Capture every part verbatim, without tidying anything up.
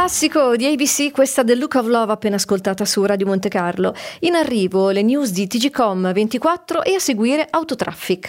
Classico di A B C, questa del Look of Love appena ascoltata su Radio Monte Carlo. In arrivo le news di T G Com ventiquattro e a seguire Autotraffic.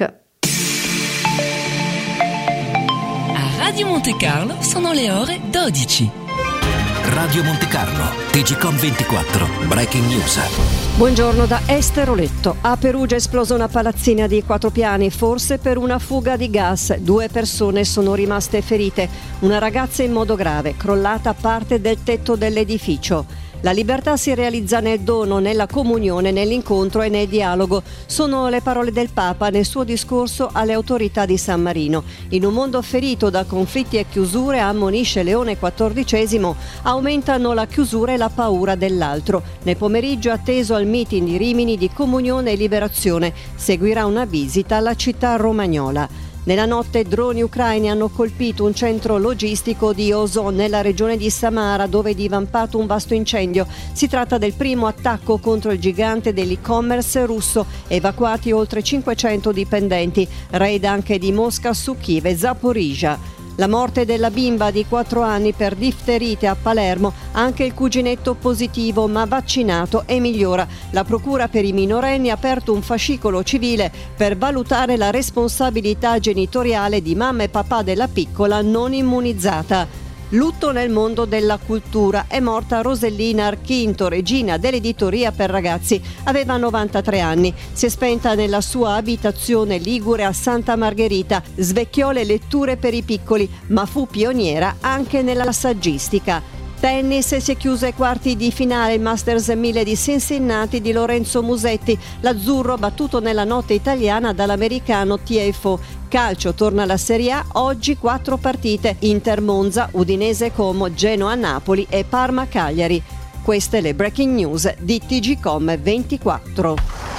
A Radio Monte Carlo sono le ore dodici. Radio Monte Carlo, T G Com ventiquattro, Breaking News. Buongiorno da Esteroletto. A Perugia è esplosa una palazzina di quattro piani, forse per una fuga di gas. Due persone sono rimaste ferite. Una ragazza in modo grave, crollata parte del tetto dell'edificio. La libertà si realizza nel dono, nella comunione, nell'incontro e nel dialogo. Sono le parole del Papa nel suo discorso alle autorità di San Marino. In un mondo ferito da conflitti e chiusure, ammonisce Leone quattordicesimo, aumentano la chiusura e la paura dell'altro. Nel pomeriggio atteso al meeting di Rimini di Comunione e Liberazione seguirà una visita alla città romagnola. Nella notte droni ucraini hanno colpito un centro logistico di Ozon nella regione di Samara, dove è divampato un vasto incendio. Si tratta del primo attacco contro il gigante dell'e-commerce russo, evacuati oltre cinquecento dipendenti. Raid anche di Mosca su Kiev e Zaporizhzhia. La morte della bimba di quattro anni per difterite a Palermo, anche il cuginetto positivo ma vaccinato e migliora. La procura per i minorenni ha aperto un fascicolo civile per valutare la responsabilità genitoriale di mamma e papà della piccola non immunizzata. Lutto nel mondo della cultura. È morta Rosellina Archinto, regina dell'editoria per ragazzi. Aveva novantatré anni. Si è spenta nella sua abitazione ligure a Santa Margherita. Svecchiò le letture per i piccoli, ma fu pioniera anche nella saggistica. Tennis, si è chiuso ai quarti di finale il Masters mille di Cincinnati di Lorenzo Musetti. L'azzurro battuto nella notte italiana dall'americano Tiafoe. Calcio, torna alla Serie A, oggi quattro partite: Inter Monza, Udinese Como, Genoa Napoli e Parma Cagliari. Queste le breaking news di T G Com ventiquattro.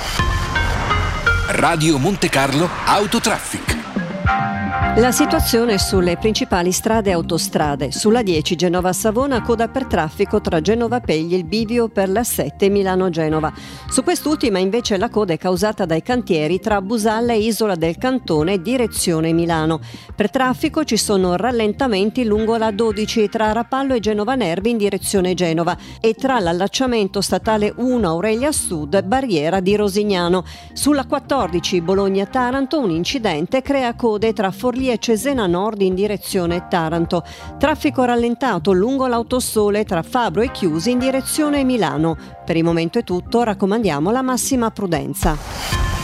Radio Monte Carlo Autotraffic. La situazione sulle principali strade e autostrade. Sulla dieci Genova-Savona, coda per traffico tra Genova Pegli e il bivio per la sette Milano-Genova. Su quest'ultima invece la coda è causata dai cantieri tra Busalla e Isola del Cantone direzione Milano. Per traffico ci sono rallentamenti lungo la dodici tra Rapallo e Genova Nervi in direzione Genova e tra l'allacciamento statale uno Aurelia Sud barriera di Rosignano. Sulla quattordici Bologna-Taranto un incidente crea code tra Forlì e Cesena Nord in direzione Taranto. Traffico rallentato lungo l'Autosole tra Fabro e Chiusi in direzione Milano. Per il momento è tutto, raccomandiamo la massima prudenza.